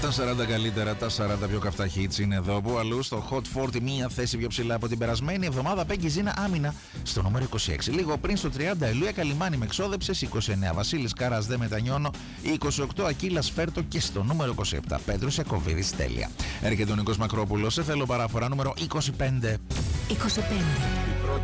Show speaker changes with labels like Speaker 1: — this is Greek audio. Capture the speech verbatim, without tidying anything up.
Speaker 1: Τα σαράντα καλύτερα, τα σαράντα πιο καυτά hits είναι εδώ. Που αλλού στο Hot σαράντα, μία θέση πιο ψηλά από την περασμένη εβδομάδα. Πέγγι Ζήνα άμυνα στο νούμερο είκοσι έξι. Λίγο πριν στο τριάντα, Ελούια Καλιμάνη με εξόδεψες. είκοσι εννέα, Βασίλης Κάρας δεν μετανιώνω. είκοσι οκτώ, Ακύλας Φέρτο. Και στο νούμερο είκοσι επτά, Πέτρος Ιακωβίδης τέλεια. Έρχεται ο Νίκος Μακρόπουλος σε θέλω παραφορά νούμερο είκοσι πέντε.
Speaker 2: είκοσι πέντε.